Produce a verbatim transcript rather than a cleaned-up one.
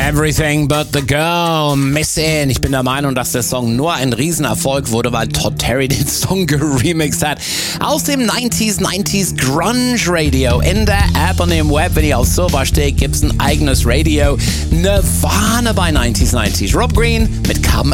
Everything but the girl, Missing. Ich bin der Meinung, dass der Song nur ein Riesenerfolg wurde, weil Todd Terry den Song geremixed hat. Aus dem neunziger neunzig Grunge Radio. In der App und im Web, wenn ihr auf sowas steht, gibt's ein eigenes Radio. Nirvana bei neunzig neunzig. Rob Green mit Come